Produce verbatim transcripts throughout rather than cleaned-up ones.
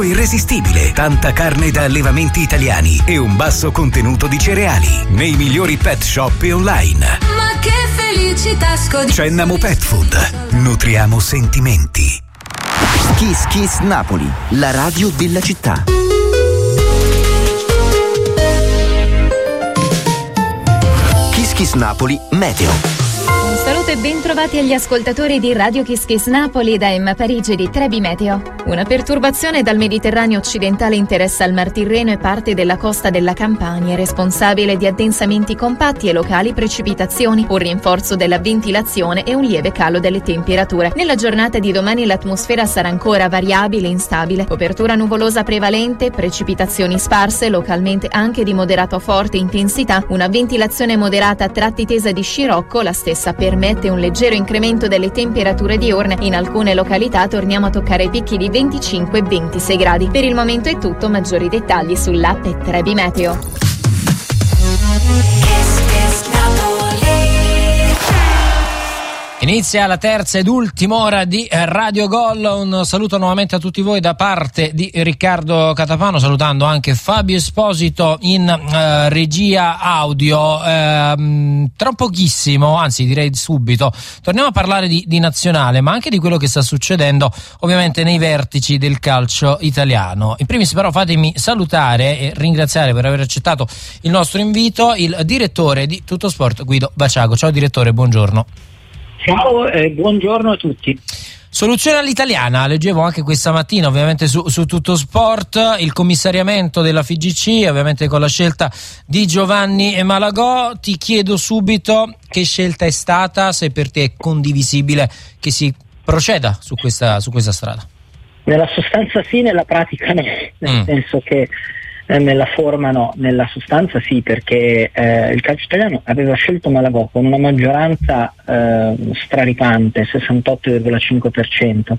Irresistibile, tanta carne da allevamenti italiani e un basso contenuto di cereali nei migliori pet shop e online. Ma che felicità scodi. Cennamo Pet Food. Nutriamo sentimenti. Kiss Kiss Napoli, la radio della città. Kiss Kiss Napoli Meteo. Un saluto e ben trovati agli ascoltatori di Radio Kiss Kiss Napoli da Emma Parigi di Trebi Meteo. Una perturbazione dal Mediterraneo occidentale interessa il Mar Tirreno e parte della costa della Campania, responsabile di addensamenti compatti e locali precipitazioni, un rinforzo della ventilazione e un lieve calo delle temperature. Nella giornata di domani l'atmosfera sarà ancora variabile e instabile, copertura nuvolosa prevalente, precipitazioni sparse, localmente anche di moderato a forte intensità, una ventilazione moderata a tratti tesa di scirocco, la stessa permette un leggero incremento delle temperature diurne. In alcune località torniamo a toccare picchi di venticinque ventisei gradi. Per il momento è tutto, maggiori dettagli sull'app Trebi Meteo. Inizia la terza ed ultima ora di Radio Gol. Un saluto nuovamente a tutti voi da parte di Riccardo Catapano, salutando anche Fabio Esposito in uh, regia audio. Uh, tra pochissimo, anzi direi subito, torniamo a parlare di, di nazionale, ma anche di quello che sta succedendo ovviamente nei vertici del calcio italiano. In primis però fatemi salutare e ringraziare per aver accettato il nostro invito il direttore di Tuttosport, Guido Baciago. Ciao direttore, buongiorno. Ciao e eh, buongiorno a tutti. Soluzione all'italiana, leggevo anche questa mattina ovviamente su, su Tuttosport, il commissariamento della F I G C, ovviamente con la scelta di Giovanni Malagò. Ti chiedo subito che scelta è stata, se per te è condivisibile che si proceda su questa, su questa strada. Nella sostanza sì, nella pratica no, nel mm. senso che eh, nella forma no, nella sostanza sì, perché eh, il calcio italiano aveva scelto Malagò con una maggioranza eh, straripante, sessantotto virgola cinque per cento,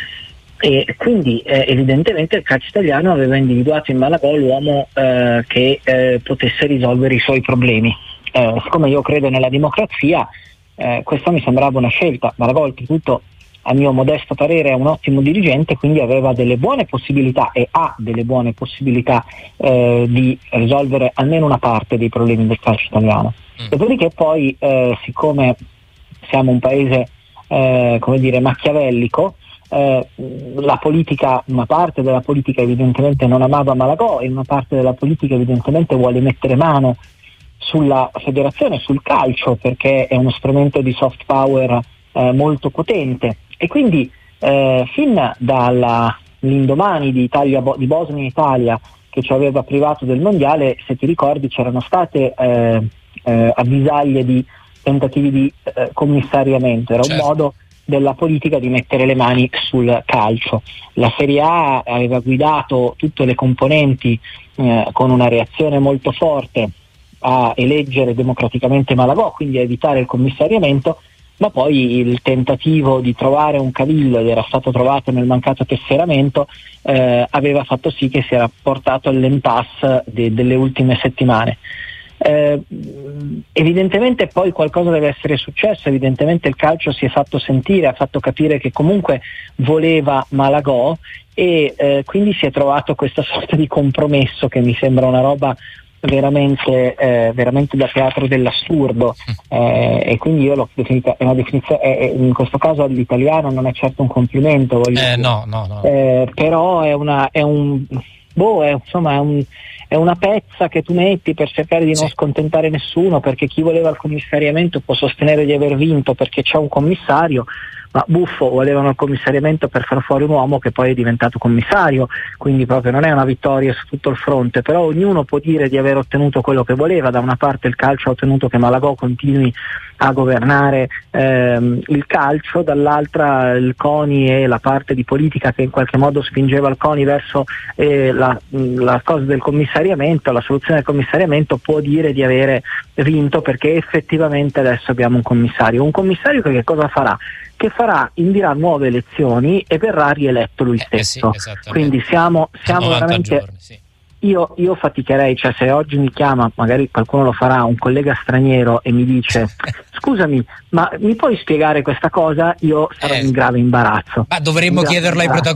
e quindi eh, evidentemente il calcio italiano aveva individuato in Malagò l'uomo eh, che eh, potesse risolvere i suoi problemi. Eh, siccome io credo nella democrazia, eh, questa mi sembrava una scelta. Malagò oltretutto, a mio modesto parere, è un ottimo dirigente, quindi aveva delle buone possibilità e ha delle buone possibilità eh, di risolvere almeno una parte dei problemi del calcio italiano. Mm. Dopodiché poi, eh, siccome siamo un paese eh, come dire machiavellico, eh, la politica, una parte della politica evidentemente non amava Malagò e una parte della politica evidentemente vuole mettere mano sulla federazione, sul calcio, perché è uno strumento di soft power eh, molto potente. E quindi eh, fin dall'indomani di, Italia, di Bosnia Italia, che ci aveva privato del mondiale, se ti ricordi c'erano state eh, eh, avvisaglie di tentativi di eh, commissariamento. Era certo. Un modo della politica di mettere le mani sul calcio. La Serie A aveva guidato tutte le componenti eh, con una reazione molto forte a eleggere democraticamente Malagò, quindi a evitare il commissariamento, ma poi il tentativo di trovare un cavillo, ed era stato trovato nel mancato tesseramento, eh, aveva fatto sì che si era portato all'impasse de- delle ultime settimane. Eh, evidentemente poi qualcosa deve essere successo, evidentemente il calcio si è fatto sentire, ha fatto capire che comunque voleva Malagò e eh, quindi si è trovato questa sorta di compromesso che mi sembra una roba veramente eh, veramente da teatro dell'assurdo, eh, e quindi io l'ho definita, è una definizione, è, in questo caso all'italiano non è certo un complimento, voglio eh, dire. no, no, no. Eh, però è una è un boh è, insomma è un è una pezza che tu metti per cercare di non sì. scontentare nessuno, perché chi voleva il commissariamento può sostenere di aver vinto perché c'è un commissario, ma buffo, volevano il commissariamento per far fuori un uomo che poi è diventato commissario, quindi proprio non è una vittoria su tutto il fronte. Però ognuno può dire di aver ottenuto quello che voleva. Da una parte il calcio ha ottenuto che Malagò continui a governare ehm, il calcio, dall'altra il CONI e la parte di politica che in qualche modo spingeva il CONI verso eh, la, la cosa del commissariamento, la soluzione del commissariamento, può dire di avere vinto, perché effettivamente adesso abbiamo un commissario un commissario che che cosa farà? Che farà, indirà nuove elezioni e verrà rieletto lui stesso. Eh, sì, quindi siamo, siamo veramente giorni, sì. io, io faticherei, cioè se oggi mi chiama, magari qualcuno lo farà, un collega straniero e mi dice scusami, ma mi puoi spiegare questa cosa? Io sarò eh, in grave imbarazzo. Ma dovremmo in chiederlo ai protagonisti